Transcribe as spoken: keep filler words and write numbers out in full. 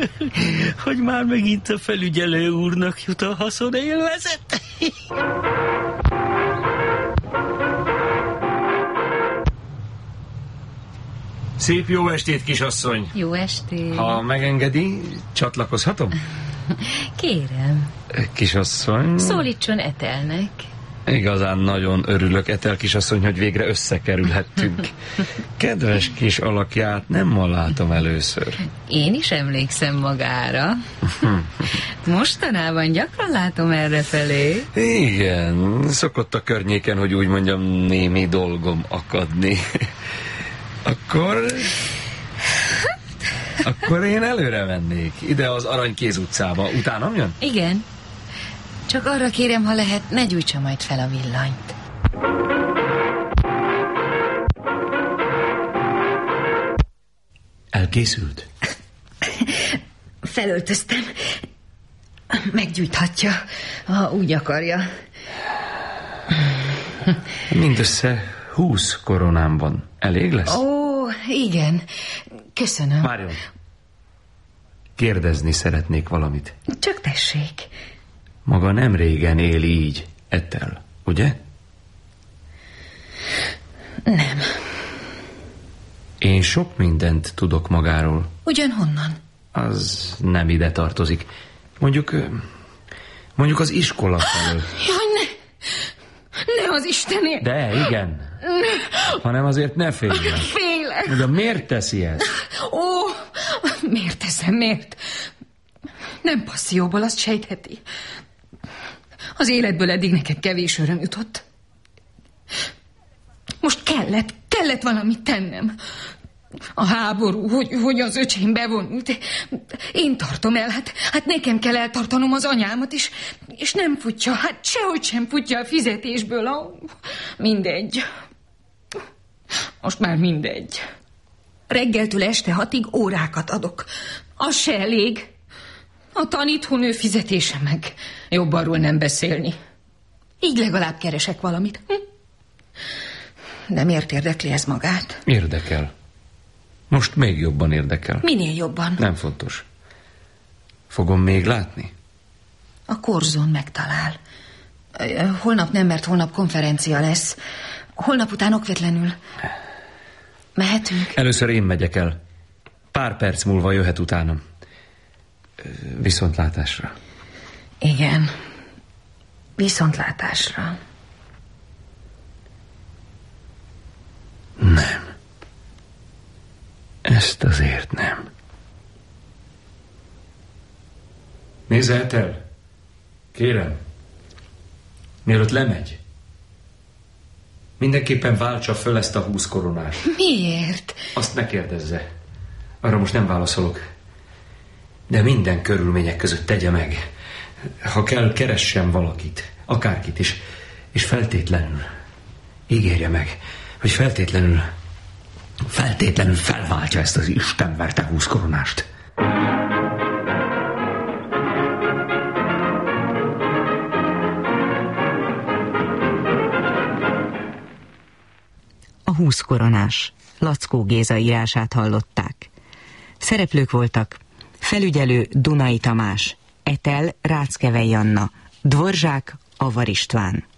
hogy már megint a felügyelő úrnak jut a haszonélvezet. Szép jó estét, kisasszony! Jó estét! Ha megengedi, csatlakozhatom? Kérem. Kisasszony... Szólítson Etelnek. Igazán nagyon örülök, Etel kisasszony, hogy végre összekerülhettünk. Kedves kis alakját nem ma látom először. Én is emlékszem magára. Mostanában gyakran látom errefelé. Igen, szokott a környéken, hogy úgy mondjam, némi dolgom akadni. Akkor... Akkor én előre mennék. Ide az Aranykéz utcába. Utánam jön? Igen. Csak arra kérem, ha lehet, ne gyújtsa majd fel a villanyt. Elkészült? Felöltöztem. Meggyújthatja, ha úgy akarja. Mindössze húsz koronám van. Elég lesz? Ó, igen. Köszönöm. Várjon. Kérdezni szeretnék valamit. Csak tessék. Maga nem régen él így, Etel, ugye? Nem. Én sok mindent tudok magáról. Ugyanhonnan? Az nem ide tartozik. Mondjuk, mondjuk az iskola felől. Jaj, ne! Ne az Istenért! De, igen. Ne. Hanem azért ne féljen. Félek. De miért teszi ezt? Ó, miért teszem, miért? Nem passzióból, azt sejtheti. Az életből eddig nekem kevés öröm jutott. Most kellett, kellett valamit tennem. A háború, hogy, hogy az öcsém bevonult. Én tartom el, hát, hát nekem kell eltartanom az anyámat, és, és nem futja, hát sehogy sem futja a fizetésből. A... Mindegy. Most már mindegy. Reggeltől este hatig órákat adok. Az se elég. A tanítónő fizetése meg. Jobb arról nem beszélni. Így legalább keresek valamit. Hm? De miért érdekli ez magát? Érdekel. Most még jobban érdekel. Minél jobban? Nem fontos. Fogom még látni? A korzón megtalál. Holnap nem, mert holnap konferencia lesz. Holnap után okvetlenül. Mehetünk? Először én megyek el. Pár perc múlva jöhet utánam. Viszontlátásra. Igen. Viszontlátásra. Nem. Ezt azért nem. Nézze el. Kérem. Mielőtt lemegy. Mindenképpen váltsa föl ezt a húsz koronát. Miért? Azt ne kérdezze. Arra most nem válaszolok. De minden körülmények között tegye meg. Ha kell, keressen valakit. Akárkit is. És feltétlenül. Ígérje meg, hogy feltétlenül feltétlenül felváltja ezt az istenverte húsz koronást. A húsz koronás. Lackó Géza írását hallották. Szereplők voltak: felügyelő Dunai Tamás, Etel Ráckevei Anna, Dvorzsák Avar István.